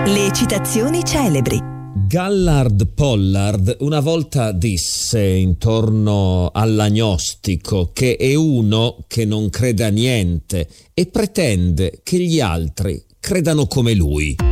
Le citazioni celebri. Gallard Pollard una volta disse intorno all'agnostico che è uno che non crede a niente e pretende che gli altri credano come lui.